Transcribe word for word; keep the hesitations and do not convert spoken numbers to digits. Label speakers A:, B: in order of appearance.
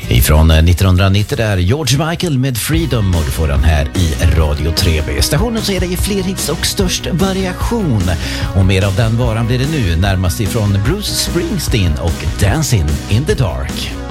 A: Ifrån nittonhundranittio där George Michael med Freedom, och du får den här i Radio tre B. Stationen så är det i fler hits och störst variation. Och mer av den varan blir det nu, närmast ifrån Bruce Springsteen och Dancing in the Dark.